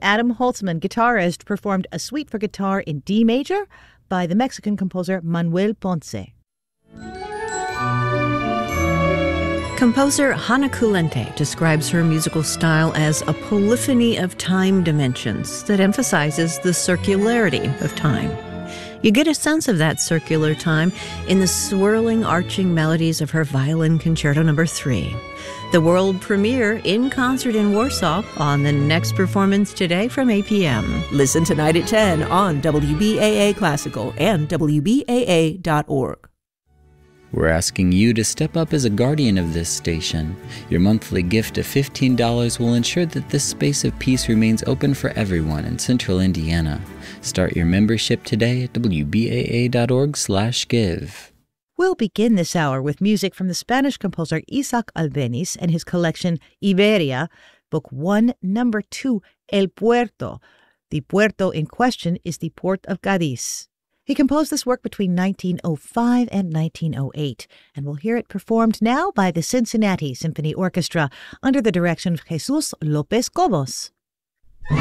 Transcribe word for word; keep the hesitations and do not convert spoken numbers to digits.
Adam Holtzman, guitarist, performed a suite for guitar in D major by the Mexican composer Manuel Ponce. Composer Hannah Kulente describes her musical style as a polyphony of time dimensions that emphasizes the circularity of time. You get a sense of that circular time in the swirling, arching melodies of her Violin Concerto Number three. The world premiere in concert in Warsaw on the next performance today from eight p.m. Listen tonight at ten on W B A A Classical and W B A A dot org. We're asking you to step up as a guardian of this station. Your monthly gift of fifteen dollars will ensure that this space of peace remains open for everyone in Central Indiana. Start your membership today at W B A A dot org slash give. We'll begin this hour with music from the Spanish composer Isaac Albeniz and his collection Iberia, Book one, Number two, El Puerto. The puerto in question is the port of Cádiz. He composed this work between nineteen oh five and nineteen oh eight, and we'll hear it performed now by the Cincinnati Symphony Orchestra under the direction of Jesus López Cobos.